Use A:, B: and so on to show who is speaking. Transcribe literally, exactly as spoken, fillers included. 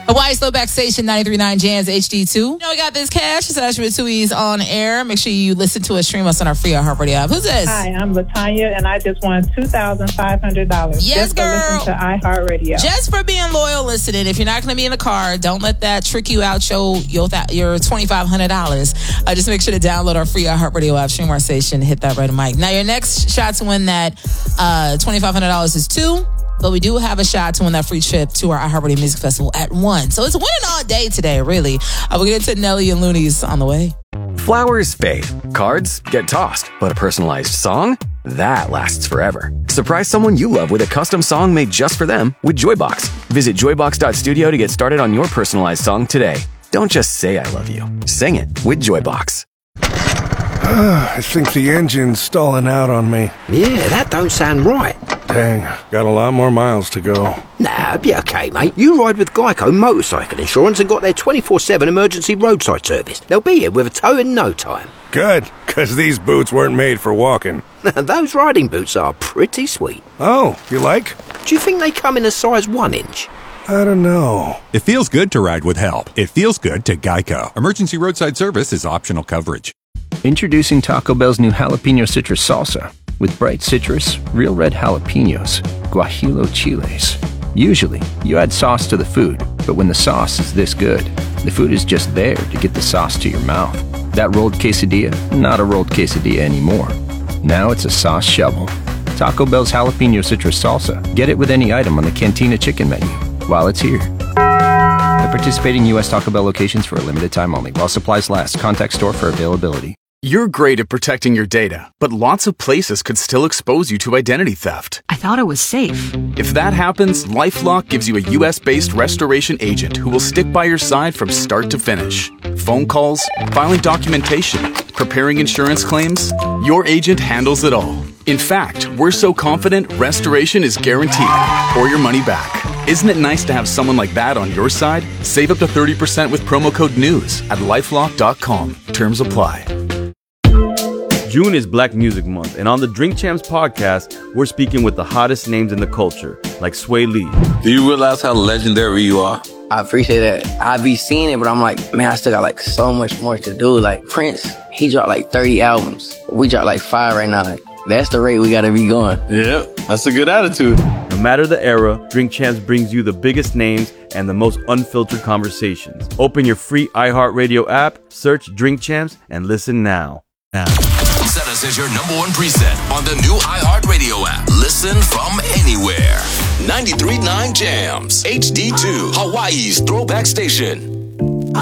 A: Hawaii's Throwback Station, ninety-three point nine Jams H D two. You know, we got this cash. It's Ashley with Tui's on air. Make sure you listen to us, stream us on our free iHeartRadio app. Who's this?
B: Hi, I'm Latanya, and I just won two thousand five hundred dollars.
A: Yes,
B: just
A: girl.
B: For listening to iHeartRadio.
A: Just for being loyal listening. If you're not going to be in the car, don't let that trick you out your, your, your twenty-five hundred dollars. Uh, just make sure to download our free iHeartRadio app, stream our station, hit that red mic. Now, your next shot to win that uh, twenty-five hundred dollars is two. But we do have a shot to win that free trip to our iHeartRadio Music Festival at one. So it's winning all day today, really. Uh, we'll get into Nelly and Looney's on the way.
C: Flowers fade. Cards get tossed. But a personalized song? That lasts forever. Surprise someone you love with a custom song made just for them with Joybox. Visit joybox dot studio to get started on your personalized song today. Don't just say I love you. Sing it with Joybox.
D: I think the engine's stalling out on me.
E: Yeah, that don't sound right.
D: Dang, got a lot more miles to go.
E: Nah, be okay, mate. You ride with Geico Motorcycle Insurance and got their twenty-four seven emergency roadside service. They'll be here with a tow in no time.
D: Good, because these boots weren't made for walking.
E: Those riding boots are pretty sweet.
D: Oh, you like?
E: Do you think they come in a size one inch?
D: I don't know.
F: It feels good to ride with help. It feels good to Geico. Emergency roadside service is optional coverage.
G: Introducing Taco Bell's new Jalapeno Citrus Salsa. With bright citrus, real red jalapenos, guajillo chiles. Usually, you add sauce to the food, but when the sauce is this good, the food is just there to get the sauce to your mouth. That rolled quesadilla, not a rolled quesadilla anymore. Now it's a sauce shovel. Taco Bell's Jalapeno Citrus Salsa. Get it with any item on the Cantina Chicken menu while it's here. At participating U S Taco Bell locations for a limited time only. While supplies last, contact store for availability.
H: You're great at protecting your data, but lots of places could still expose you to identity theft.
I: I thought it was safe.
H: If that happens, LifeLock gives you a U S-based restoration agent who will stick by your side from start to finish. Phone calls, filing documentation, preparing insurance claims, your agent handles it all. In fact, we're so confident restoration is guaranteed or your money back. Isn't it nice to have someone like that on your side? Save up to thirty percent with promo code NEWS at lifelock dot com. Terms apply.
J: June is Black Music Month, and on the Drink Champs podcast, we're speaking with the hottest names in the culture, like Sway Lee.
K: Do you realize how legendary you are?
L: I appreciate that. I be seeing it, but I'm like, man, I still got like so much more to do. Like Prince, he dropped like thirty albums. We dropped like five right now. Like, that's the rate we gotta be going.
K: Yeah, that's a good attitude.
J: No matter the era, Drink Champs brings you the biggest names and the most unfiltered conversations. Open your free iHeartRadio app, search Drink Champs, and listen now. Now.
M: Set us as your number one preset on the new iHeartRadio app. Listen from anywhere. ninety-three point nine Jams H D two, Hawaii's Throwback Station.